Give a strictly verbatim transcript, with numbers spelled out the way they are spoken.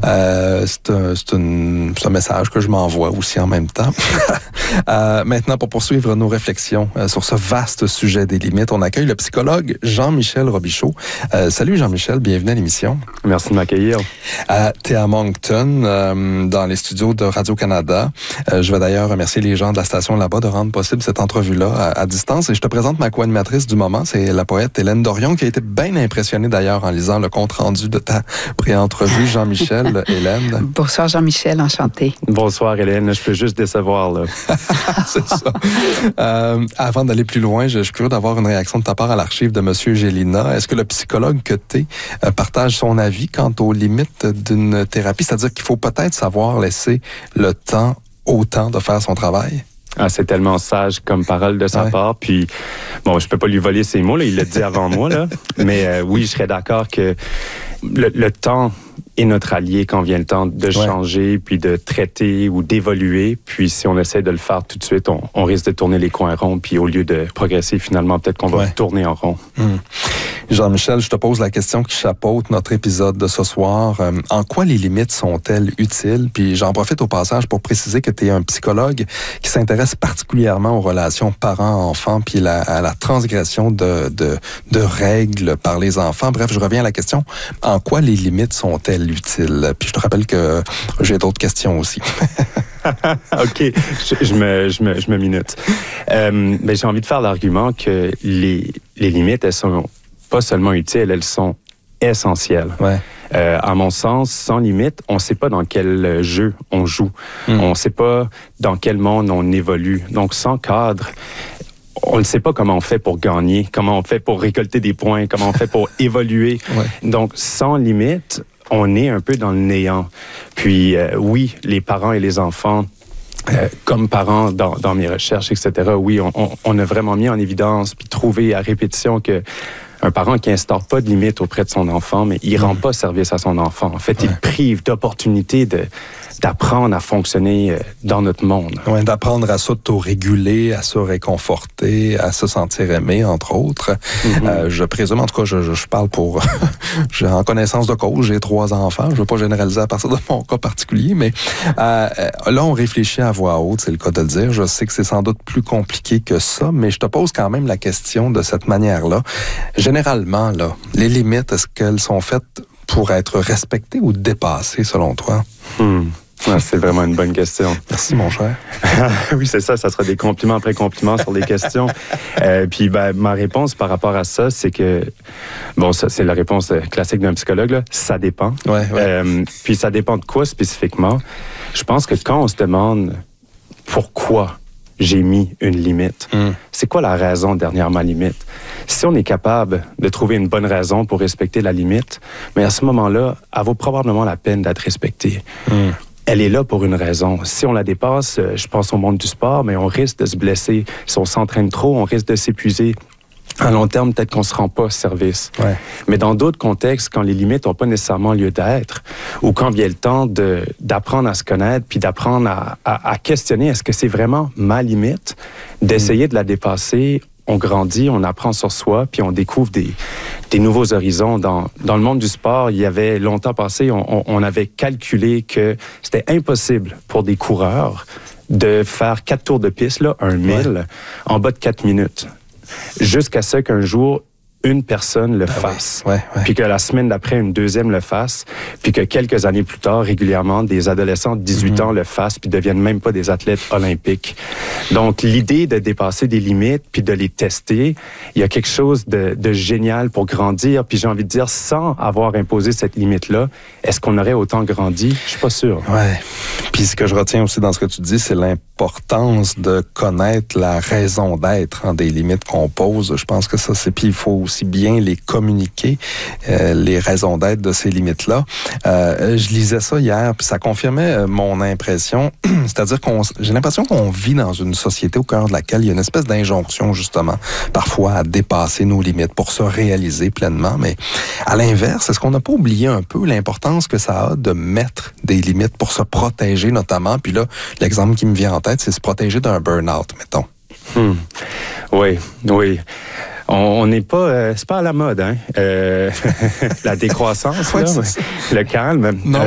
Euh, c'est, un, c'est, une, c'est un message que je m'envoie aussi en même temps. euh, maintenant, pour poursuivre nos réflexions euh, sur ce vaste sujet des limites, on accueille le psychologue Jean-Michel Robichaud. Euh, salut Jean-Michel, bienvenue à l'émission. Merci de m'accueillir. Euh, tu es à Moncton, euh, dans les studios de Radio-Canada. Euh, je vais d'ailleurs remercier les gens de la station là-bas de rendre possible cette entrevue-là à, à distance. Et je te présente ma co-animatrice du moment, c'est la poète Hélène Dorion, qui a été bien impressionnée d'ailleurs en lisant le compte-rendu de ta pré-entrevue. Jean-Michel, Hélène. Bonsoir Jean-Michel, enchanté. Bonsoir Hélène, je peux juste décevoir là. C'est ça. Euh, avant d'aller plus loin, je, je suis curieux d'avoir une réaction de ta part à l'archive de Monsieur Gélina. Est-ce que le psychologue que tu es euh, partage son avis quant aux limites d'une thérapie? C'est-à-dire qu'il faut peut-être savoir laisser le temps au temps de faire son travail? Ah, c'est tellement sage comme parole de sa ouais. part. Puis, bon, je peux pas lui voler ses mots, là, il l'a dit avant moi, là. Mais euh, oui, je serais d'accord que le, le temps est notre allié quand vient le temps de ouais. changer, puis de traiter ou d'évoluer. Puis si on essaie de le faire tout de suite, on, on risque de tourner les coins ronds. Puis au lieu de progresser, finalement, peut-être qu'on va ouais. tourner en rond. Hum. Jean-Michel, je te pose la question qui chapeaute notre épisode de ce soir. Euh, en quoi les limites sont-elles utiles? Puis j'en profite au passage pour préciser que tu es un psychologue qui s'intéresse particulièrement aux relations parents-enfants puis la, à la transgression de, de, de règles par les enfants. Bref, je reviens à la question. En quoi les limites sont-elles utiles? Puis je te rappelle que j'ai d'autres questions aussi. OK, je, je, me, je, me, je me minute. Euh, ben, j'ai envie de faire l'argument que les, les limites, elles sont pas seulement utiles, elles sont essentielles. Ouais. Euh, à mon sens, sans limite, on ne sait pas dans quel jeu on joue. Mm. On ne sait pas dans quel monde on évolue. Donc, sans cadre, on ne sait pas comment on fait pour gagner, comment on fait pour récolter des points, comment on fait pour évoluer. Ouais. Donc, sans limite, on est un peu dans le néant. Puis, euh, oui, les parents et les enfants, Euh, comme parents, dans, dans mes recherches, et cetera, oui, on, on, on a vraiment mis en évidence puis trouvé à répétition que un parent qui instaure pas de limite auprès de son enfant, mais il rend pas service à son enfant. En fait, ouais. il prive d'opportunités de d'apprendre à fonctionner dans notre monde. Oui, d'apprendre à s'auto-réguler, à se réconforter, à se sentir aimé, entre autres. Mm-hmm. Euh, je présume, en tout cas, je, je, je parle pour... j'ai en connaissance de cause, j'ai trois enfants. Je ne veux pas généraliser à partir de mon cas particulier, mais euh, là, on réfléchit à voix haute, c'est le cas de le dire. Je sais que c'est sans doute plus compliqué que ça, mais je te pose quand même la question de cette manière-là. Généralement, là, les limites, est-ce qu'elles sont faites pour être respectées ou dépassées, selon toi? Hmm. Ah, c'est vraiment une bonne question. Merci, mon cher. Oui, c'est ça. Ça sera des compliments après compliments sur les questions. Euh, puis, ben, ma réponse par rapport à ça, c'est que, bon, ça, c'est la réponse classique d'un psychologue, là. Ça dépend. Ouais, ouais. Euh, puis, ça dépend de quoi spécifiquement? Je pense que quand on se demande pourquoi j'ai mis une limite, mm. c'est quoi la raison derrière ma limite? Si on est capable de trouver une bonne raison pour respecter la limite, mais à ce moment-là, elle vaut probablement la peine d'être respectée. Mm. Elle est là pour une raison. Si on la dépasse, je pense au monde du sport, mais on risque de se blesser. Si on s'entraîne trop, on risque de s'épuiser. À long terme, peut-être qu'on ne se rend pas service. Ouais. Mais dans d'autres contextes, quand les limites n'ont pas nécessairement lieu d'être, ou quand vient le temps de, d'apprendre à se connaître, puis d'apprendre à, à, à questionner, est-ce que c'est vraiment ma limite? D'essayer mmh. de la dépasser, on grandit, on apprend sur soi, puis on découvre des, des nouveaux horizons. Dans, dans le monde du sport, il y avait longtemps passé, on, on, on avait calculé que c'était impossible pour des coureurs de faire quatre tours de piste, là, un mille, ouais. en bas de quatre minutes. Jusqu'à ce qu'un jour, une personne le ah fasse, oui. ouais, ouais. puis que la semaine d'après, une deuxième le fasse, puis que quelques années plus tard, régulièrement, des adolescents de dix-huit mm-hmm. ans le fassent, puis deviennent même pas des athlètes olympiques. Donc, l'idée de dépasser des limites, puis de les tester, il y a quelque chose de, de génial pour grandir, puis j'ai envie de dire, sans avoir imposé cette limite-là, est-ce qu'on aurait autant grandi? Je suis pas sûr. Ouais. Puis ce que je retiens aussi dans ce que tu dis, c'est l'importance de connaître la raison d'être hein, des limites qu'on pose. Je pense que ça, c'est... Puis il faut aussi bien les communiquer, euh, les raisons d'être de ces limites-là. Euh, je lisais ça hier, puis ça confirmait mon impression. C'est-à-dire qu'on, j'ai l'impression qu'on vit dans une société au cœur de laquelle il y a une espèce d'injonction, justement, parfois à dépasser nos limites pour se réaliser pleinement. Mais à l'inverse, est-ce qu'on n'a pas oublié un peu l'importance que ça a de mettre des limites pour se protéger, notamment? Puis là, l'exemple qui me vient en tête, c'est se protéger d'un burn-out, mettons. Hmm. Oui, oui. On n'est pas, euh, c'est pas à la mode, hein. Euh, la décroissance, ouais, là, le calme. Non.